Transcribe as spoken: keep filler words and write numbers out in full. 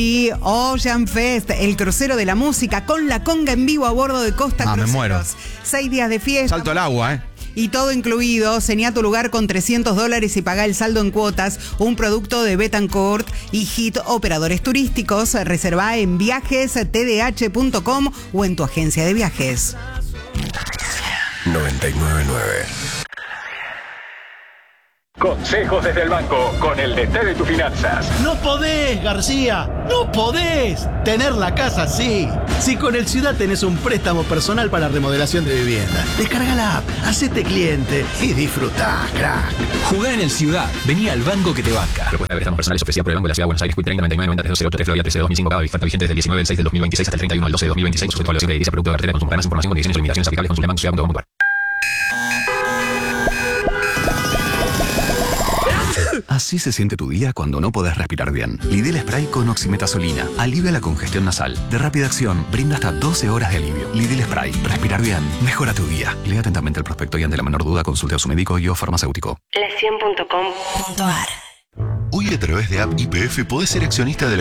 Y Ocean Fest, el crucero de la música con la conga en vivo a bordo de Costa Ah, me Cruceros. muero. Seis días de fiesta. Salto al agua, ¿eh? Y todo incluido. Señá tu lugar con trescientos dólares y pagá el saldo en cuotas. Un producto de Betancourt y Hit Operadores Turísticos. Reservá en viajes t d h punto com o en tu agencia de viajes. noventa y nueve punto nueve. Consejos desde el banco con el D T de tus finanzas. No podés, García, no podés tener la casa así. Si con el Ciudad tenés un préstamo personal para remodelación de vivienda, descarga la app, hacete cliente y disfrutá, crack. Jugá en el Ciudad, vení al banco que te banca. Propuesta de préstamos personales ofrecida por el Banco de la Ciudad de Buenos Aires, treinta noventa y nueve noventa tres cero ocho tres Florida trece dos mil cinco, cada oferta vigente desde el diecinueve del seis del dos mil veintiséis hasta el treinta y uno del doce del dos mil veintiséis, sujeto a evaluación de edificio, producto de cartera de consumo. Para más información, condiciones y limitaciones aplicables, consulte banco ciudad punto com punto a r. Así se siente tu día cuando no podés respirar bien. Lidl Spray con oximetazolina. Alivia la congestión nasal. De rápida acción, brinda hasta doce horas de alivio. Lidl Spray. Respirar bien. Mejora tu día. Lea atentamente el prospecto y ante la menor duda consulte a su médico y o farmacéutico. la cien punto com punto a r. Hoy a través de App Y P F podés ser accionista de la